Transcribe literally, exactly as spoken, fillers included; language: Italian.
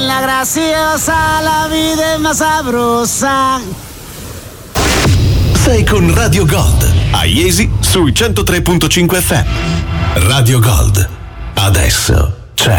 bella, graziosa, la vita è ma sabrosa. Sei con Radio Gold, a Iesi sui centotré virgola cinque F M. Radio Gold, adesso